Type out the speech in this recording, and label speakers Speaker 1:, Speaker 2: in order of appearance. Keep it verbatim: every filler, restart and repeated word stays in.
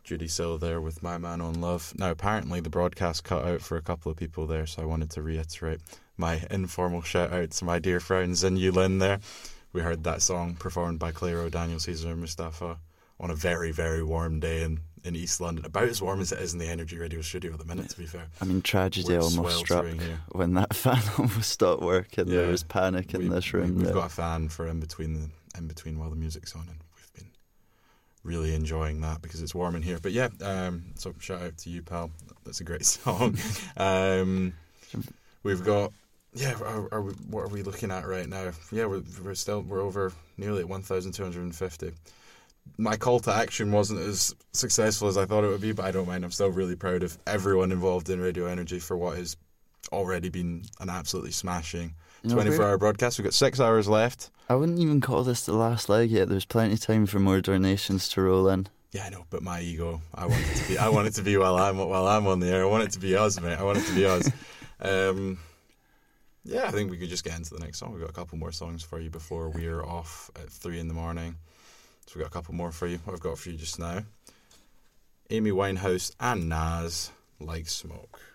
Speaker 1: Judy Sill there with My Man on Love. Now, apparently the broadcast cut out for a couple of people there, so I wanted to reiterate my informal shout out to my dear friends in Yulin there. We heard that song performed by Clairo, Daniel Caesar and Mustafa on a very, very warm day in, in East London. About as warm as it is in the Energy Radio studio at the minute, to be fair.
Speaker 2: I mean, tragedy
Speaker 1: We're
Speaker 2: almost struck
Speaker 1: here.
Speaker 2: when that fan almost stopped working. Yeah. There was panic in
Speaker 1: we,
Speaker 2: this room.
Speaker 1: We, we've
Speaker 2: there.
Speaker 1: got a fan for in between, the, in between while the music's on, and we've been really enjoying that because it's warm in here. But yeah, um, so shout out to you, pal. That's a great song. um, we've got... Yeah, are, are we, what are we looking at right now? Yeah, we're, we're still we're over nearly at one thousand two hundred fifty. My call to action wasn't as successful as I thought it would be, but I don't mind. I'm still really proud of everyone involved in Radio Energy for what has already been an absolutely smashing you know, twenty-four hour broadcast. We've got six hours left.
Speaker 2: I wouldn't even call this the last leg yet. There's plenty of time for more donations to roll in.
Speaker 1: Yeah, I know, but my ego, I want it to be. I want it to be while I'm while I'm on the air. I want it to be us, mate. I want it to be us. Um, Yeah, I think we could just get into the next song. We've got a couple more songs for you before we're off at three in the morning. So we've got a couple more for you. What I've got for you just now. Amy Winehouse and Nas, Like Smoke.